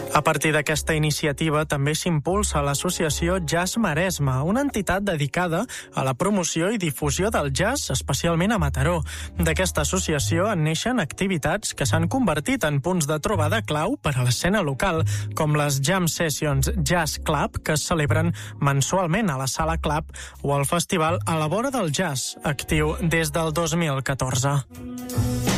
A partir d'aquesta iniciativa també s'impulsa l'associació Jazz Maresme, una entitat dedicada a la promoció i difusió del jazz, especialment a Mataró. D'aquesta associació en neixen activitats que s'han convertit en punts de trobada clau per a l'escena local, com les Jam Sessions Jazz Club, que es celebren mensualment a la Sala Club, o el festival A la vora del jazz, actiu des del 2014.